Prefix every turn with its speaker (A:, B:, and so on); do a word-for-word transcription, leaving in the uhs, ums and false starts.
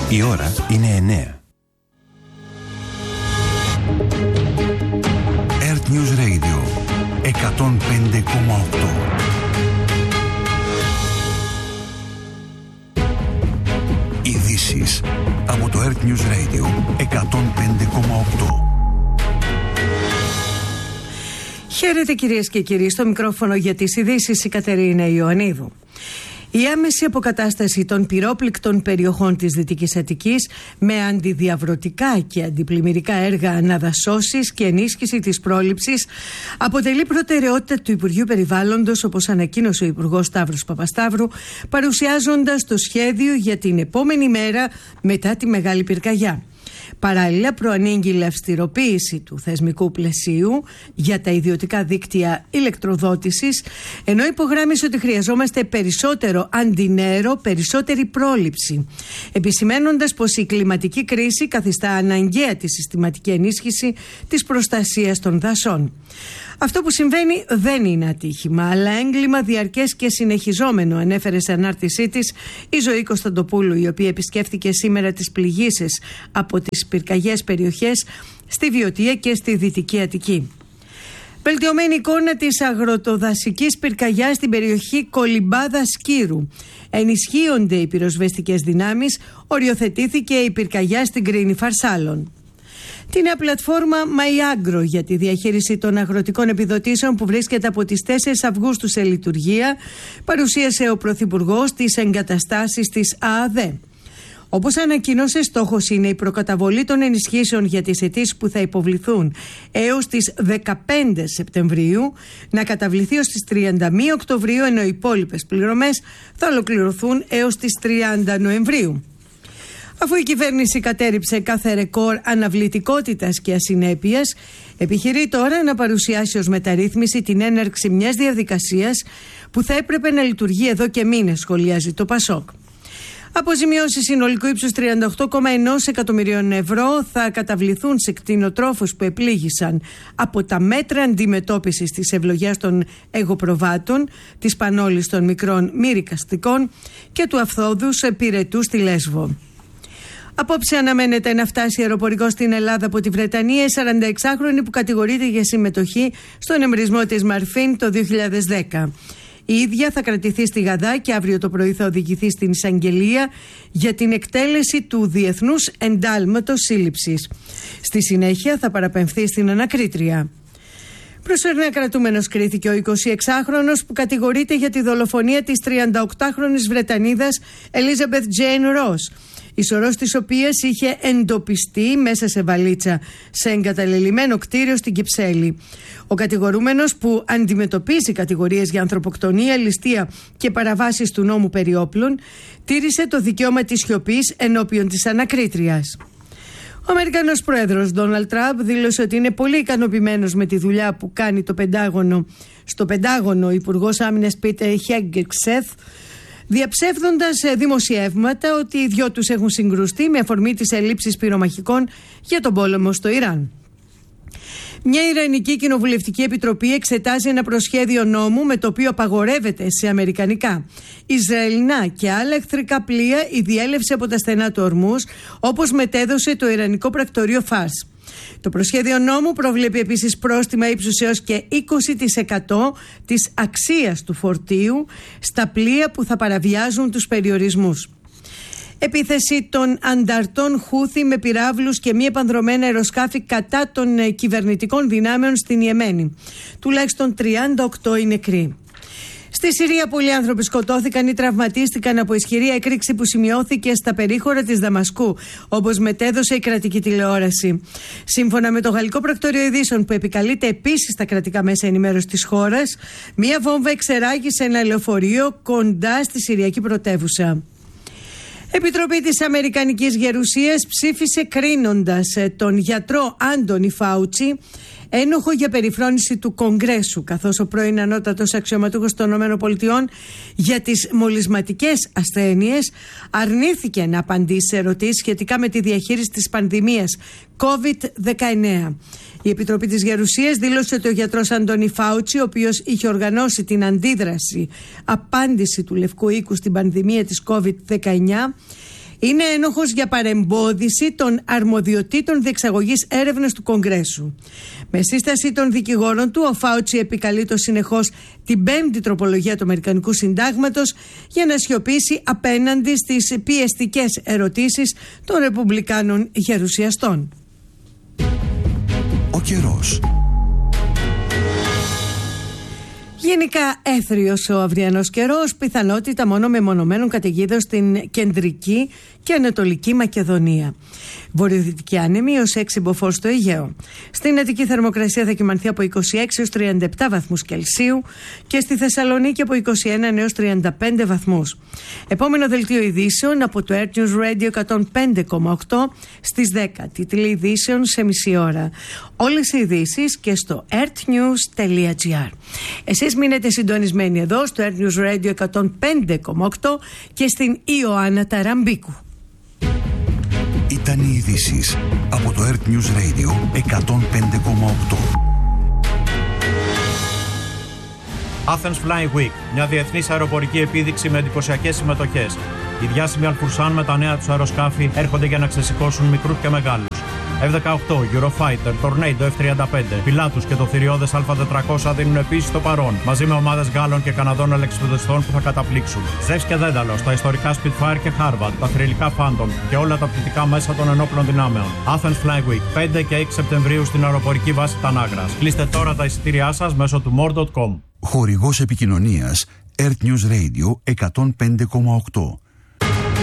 A: Η ώρα είναι εννέα. Earth News Radio εκατόν πέντε κόμμα οκτώ. Ειδήσεις από το Earth News Radio εκατόν πέντε κόμμα οκτώ.
B: Χαίρετε κυρίες και κύριοι, στο μικρόφωνο για τις ειδήσεις η Κατερίνα Ιωαννίδου. Η άμεση αποκατάσταση των πυρόπληκτων περιοχών της Δυτικής Αττικής με αντιδιαβρωτικά και αντιπλημμυρικά έργα αναδασώσεις και ενίσχυση της πρόληψης αποτελεί προτεραιότητα του Υπουργείου Περιβάλλοντος, όπως ανακοίνωσε ο Υπουργός Σταύρος Παπασταύρου, παρουσιάζοντας το σχέδιο για την επόμενη μέρα μετά τη Μεγάλη Πυρκαγιά. Παράλληλα, προανήγγειλε αυστηροποίηση του θεσμικού πλαισίου για τα ιδιωτικά δίκτυα ηλεκτροδότησης, ενώ υπογράμμισε ότι χρειαζόμαστε περισσότερο αντινέρο, περισσότερη πρόληψη, επισημένοντας πως η κλιματική κρίση καθιστά αναγκαία τη συστηματική ενίσχυση της προστασίας των δασών. Αυτό που συμβαίνει δεν είναι ατύχημα, αλλά έγκλημα διαρκές και συνεχιζόμενο, ανέφερε σε ανάρτησή της η Ζωή Κωνσταντοπούλου, η οποία επισκέφθηκε σήμερα τις πληγήσεις από τις πυρκαγιές περιοχές στη Βιωτία και στη Δυτική Αττική. Βελτιωμένη εικόνα της αγροτοδασικής πυρκαγιάς στην περιοχή Κολυμπάδα Σκύρου. Ενισχύονται οι πυροσβεστικές δυνάμεις, οριοθετήθηκε η πυρκαγιά στην Κρίνη Φαρσάλων. Την νέα πλατφόρμα MyAgro για τη διαχείριση των αγροτικών επιδοτήσεων, που βρίσκεται από τις τέσσερις Αυγούστου σε λειτουργία, παρουσίασε ο Πρωθυπουργός τις εγκαταστάσεις της ΑΑΔΕ. Όπως ανακοίνωσε, στόχος είναι η προκαταβολή των ενισχύσεων για τις αιτήσεις που θα υποβληθούν έως τις δεκαπέντε Σεπτεμβρίου να καταβληθεί ως τις τριάντα μία Οκτωβρίου, ενώ οι υπόλοιπες πληρωμές θα ολοκληρωθούν έως τις τριάντα Νοεμβρίου. Αφού η κυβέρνηση κατέρριψε κάθε ρεκόρ αναβλητικότητας και ασυνέπειας, επιχειρεί τώρα να παρουσιάσει ως μεταρρύθμιση την έναρξη μιας διαδικασίας που θα έπρεπε να λειτουργεί εδώ και μήνες, σχολιάζει το Πασόκ. Αποζημιώσεις συνολικού ύψους τριάντα οκτώ κόμμα ένα εκατομμυρίων ευρώ θα καταβληθούν σε κτηνοτρόφους που επλήγησαν από τα μέτρα αντιμετώπισης της ευλογιάς των εγωπροβάτων, της πανόλης των μικρών μυρικαστικών και του αυθόδους πυρετού στη Λέσβο. Απόψε αναμένεται να φτάσει αεροπορικό στην Ελλάδα από τη Βρετανία η σαρανταεξάχρονη που κατηγορείται για συμμετοχή στον εμβρισμό της Μαρφίν το δύο χιλιάδες δέκα. Η ίδια θα κρατηθεί στη Γαδά και αύριο το πρωί θα οδηγηθεί στην εισαγγελία για την εκτέλεση του Διεθνούς Εντάλματος Σύλληψης. Στη συνέχεια θα παραπεμφθεί στην ανακρίτρια. Προσωρινά κρατούμενος κρίθηκε ο εικοσιεξάχρονος που κατηγορείται για τη δολοφονία της τριανταοκτάχρονης Βρετανίδας Elizabeth Jane Ross, η σωρός της οποίας είχε εντοπιστεί μέσα σε βαλίτσα σε εγκαταλελειμμένο κτίριο στην Κυψέλη. Ο κατηγορούμενος, που αντιμετωπίζει κατηγορίες για ανθρωποκτονία, ληστεία και παραβάσεις του νόμου περί όπλων, τήρησε το δικαίωμα της σιωπής ενώπιον της ανακρίτριας. Ο Αμερικανός πρόεδρος Ντόναλντ Τραμπ δήλωσε ότι είναι πολύ ικανοποιημένος με τη δουλειά που κάνει το Πεντάγωνο. Στο Πεντάγωνο, ο Υπουργός Άμυνας Πίτερ Χέγκσεθ, διαψεύδοντας δημοσιεύματα ότι οι δυο τους έχουν συγκρουστεί με αφορμή τις ελλείψεις πυρομαχικών για τον πόλεμο στο Ιράν. Μια Ιρανική κοινοβουλευτική επιτροπή εξετάζει ένα προσχέδιο νόμου με το οποίο απαγορεύεται σε αμερικανικά, ισραηλινά και άλλα εχθρικά πλοία η διέλευση από τα στενά του Ορμούζ, όπως μετέδωσε το Ιρανικό πρακτορείο Φάρς. Το προσχέδιο νόμου προβλέπει επίσης πρόστιμα ύψους έως και είκοσι τοις εκατό της αξίας του φορτίου στα πλοία που θα παραβιάζουν τους περιορισμούς. Επίθεση των ανταρτών Χούθη με πυράβλους και μη επανδρωμένα αεροσκάφη κατά των κυβερνητικών δυνάμεων στην Ιεμένη. Τουλάχιστον τριάντα οκτώ είναι νεκροί. Στη Συρία πολλοί άνθρωποι σκοτώθηκαν ή τραυματίστηκαν από ισχυρή έκρηξη που σημειώθηκε στα περίχωρα της Δαμασκού, όπως μετέδωσε η κρατική τηλεόραση. Σύμφωνα με το Γαλλικό Πρακτορείο Ειδήσεων, που επικαλείται επίσης τα κρατικά μέσα ενημέρωσης της χώρας, μία βόμβα εξεράγησε ένα λεωφορείο κοντά στη Συριακή πρωτεύουσα. Επιτροπή της Αμερικανικής Γερουσίας ψήφισε κρίνοντας τον γιατρό Άντονι Φάουτσι ένοχο για περιφρόνηση του Κογκρέσου, καθώς ο πρώην ανώτατος αξιωματούχος των ΗΠΑ για τις μολυσματικές ασθένειες αρνήθηκε να απαντήσει σε ερωτήσεις σχετικά με τη διαχείριση της πανδημίας κόβιντ δεκαεννέα. Η Επιτροπή της Γερουσίας δήλωσε ότι ο γιατρός Αντώνι Φάουτσι, ο οποίος είχε οργανώσει την αντίδραση απάντηση του Λευκού Οίκου στην πανδημία της κόβιντ δεκαεννέα, είναι ένοχος για παρεμπόδιση των αρμοδιοτήτων διεξαγωγής έρευνας του Κογκρέσου. Με σύσταση των δικηγόρων του, ο Φάουτσι επικαλεί το συνεχώς την πέμπτη τροπολογία του Αμερικανικού Συντάγματος για να σιωπήσει απέναντι στις πιεστικές ερωτήσεις των Ρεπουμπλικάνων γερουσιαστών.
A: Ο καιρός.
B: Γενικά έθριος ο αυριανός καιρός, πιθανότητα μόνο μεμονωμένων καταιγίδων στην κεντρική και ανατολική Μακεδονία. Βορειοδυτική άνεμη έως έξι μποφόρ στο Αιγαίο. Στην Αττική θερμοκρασία θα κυμανθεί από είκοσι έξι έως τριάντα επτά βαθμούς Κελσίου και στη Θεσσαλονίκη από είκοσι ένα έως τριάντα πέντε βαθμούς. Επόμενο δελτίο ειδήσεων από το Earth News Radio εκατόν πέντε κόμμα οκτώ στις δέκα. Τίτλοι ειδήσεων σε μισή ώρα. Όλες οι ειδήσεις και στο earthnews τελεία gr. Εσείς μείνετε συντονισμένοι εδώ στο Earth News Radio εκατόν πέντε κόμμα οκτώ και στην Ιωάννα Ταραμπίκου.
A: Ήταν οι ειδήσεις από το Earth News Radio εκατόν πέντε κόμμα οκτώ.
C: Athens Flying Week, μια διεθνής αεροπορική επίδειξη με εντυπωσιακές συμμετοχές. Οι διάσημοι Αλφουρσάν με τα νέα τους αεροσκάφη έρχονται για να ξεσηκώσουν μικρούς και μεγάλους. εφ δεκαοκτώ, Eurofighter, Tornado εφ τριάντα πέντε, Πιλάτους και το θηριώδες Α τετρακόσια δίνουν επίσης το παρόν, μαζί με ομάδες Γάλλων και Καναδών αλεξιπτοδιστών που θα καταπλήξουν. Ζεύς και Δένταλος, τα ιστορικά Spitfire και Harvard, τα θρυλικά Phantom και όλα τα πτυτικά μέσα των ενόπλων δυνάμεων. Athens Flying Week, πέντε και έξι Σεπτεμβρίου στην αεροπορική βάση Τανάγρας. Κλείστε τώρα τα εισιτήριά σας μέσω του more τελεία com.
A: Χορηγός επικοινωνίας Earth News Radio εκατόν πέντε κόμμα οκτώ.